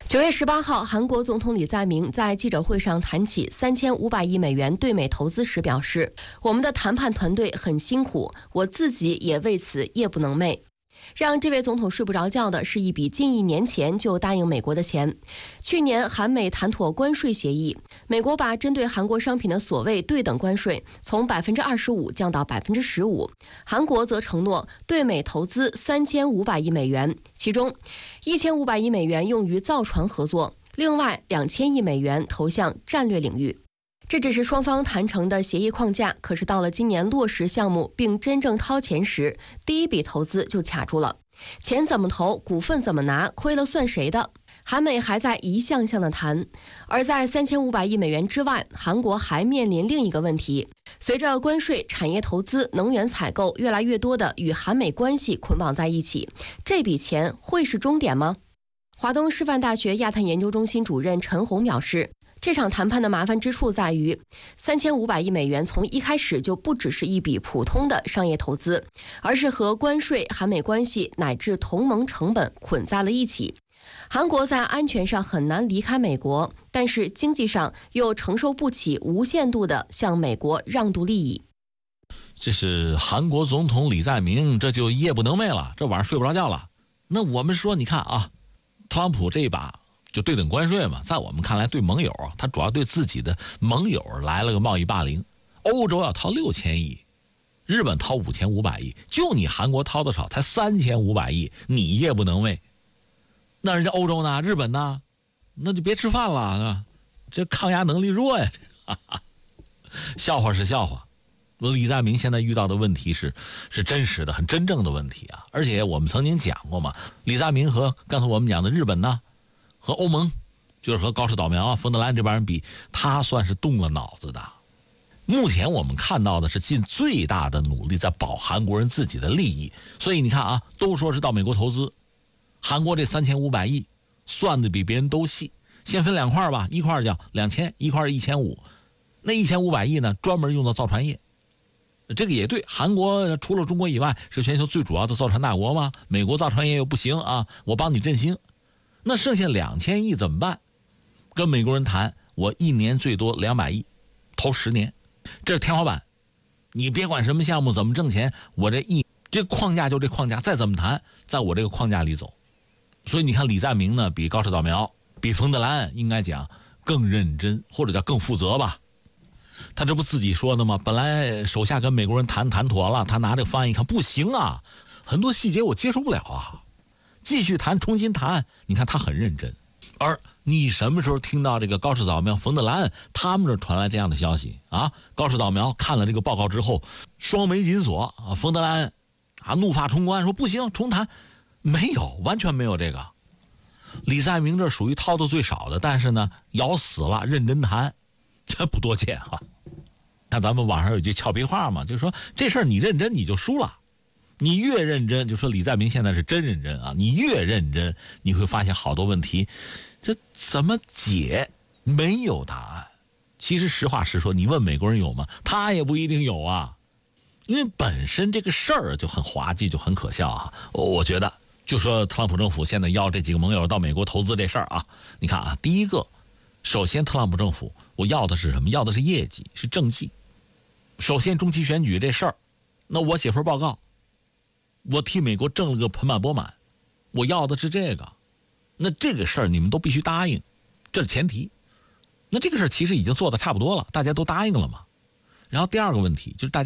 9月18号，韩国总统李在明在记者会上谈起3500亿美元对美投资时表示，我们的谈判团队很辛苦，我自己也为此夜不能寐。让这位总统睡不着觉的是一笔近1年前就答应美国的钱。去年韩美谈妥关税协议，美国把针对韩国商品的所谓对等关税从25%降到15%，韩国则承诺对美投资3500亿美元，其中1500亿美元用于造船合作，另外2000亿美元投向战略领域。这只是双方谈成的协议框架，可是到了今年落实项目并真正掏钱时，第一笔投资就卡住了。钱怎么投，股份怎么拿，亏了算谁的？韩美还在一项项的谈，而在3500亿美元之外，韩国还面临另一个问题：随着关税、产业投资、能源采购越来越多的与韩美关系捆绑在一起，这笔钱会是终点吗？华东师范大学亚太研究中心主任陈红表示，这场谈判的麻烦之处在于，3500亿美元从一开始就不只是一笔普通的商业投资，而是和关税、韩美关系乃至同盟成本捆在了一起。韩国在安全上很难离开美国，但是经济上又承受不起无限度的向美国让渡利益。 这是韩国总统李在明，这就夜不能寐了，这晚上睡不着觉了。那我们说，你看啊，特朗普这一把就对等关税嘛，在我们看来对盟友，他主要对自己的盟友来了个贸易霸凌。欧洲要掏6000亿，日本掏5500亿，就你韩国掏的少，才3500亿，你夜不能寐。那人家欧洲呢，日本呢，那就别吃饭了，这抗压能力弱呀。笑话是笑话，李在明现在遇到的问题是真实的、很真正的问题啊。而且我们曾经讲过嘛，李在明和刚才我们讲的日本呢，和欧盟，就是和高市早苗啊、冯德莱恩这帮人比，他算是动了脑子的。目前我们看到的是尽最大的努力在保韩国人自己的利益。所以你看啊，都说是到美国投资，韩国这3500亿算的比别人都细。先分2块吧，一块叫2000，一块是1500。那1500亿呢，专门用到造船业。这个也对，韩国除了中国以外是全球最主要的造船大国嘛，美国造船业又不行啊，我帮你振兴。那剩下2000亿怎么办？跟美国人谈，我1年最多200亿，投10年，这是天花板。你别管什么项目怎么挣钱，我这框架就这框架，再怎么谈，在我这个框架里走。所以你看李在明呢，比高市早苗、比冯德莱恩应该讲更认真，或者叫更负责吧。他这不自己说的吗？本来手下跟美国人谈妥了，他拿这个方案一看，不行啊，很多细节我接受不了啊。继续谈，重新谈，你看他很认真。而你什么时候听到这个高市早苗、冯德莱恩他们这传来这样的消息啊？高市早苗看了这个报告之后，双眉紧锁啊，冯德莱恩啊怒发冲冠，说不行，重谈。没有，完全没有这个。李在明这属于掏的最少的，但是呢，咬死了认真谈，这不多见啊。看咱们网上有句俏皮话嘛，就是说这事儿你认真你就输了。你越认真，就说李在明现在是真认真啊，你越认真，你会发现好多问题，这怎么解没有答案。其实实话实说，你问美国人有吗？他也不一定有啊，因为本身这个事儿就很滑稽，就很可笑啊。我觉得就说特朗普政府现在要这几个盟友到美国投资这事儿啊，你看啊，第一个，首先特朗普政府我要的是什么？要的是业绩，是政绩。首先中期选举这事儿，那我写份报告，我替美国挣了个盆满钵满，我要的是这个。那这个事儿你们都必须答应，这是前提。那这个事儿其实已经做得差不多了，大家都答应了嘛。然后第二个问题就是大家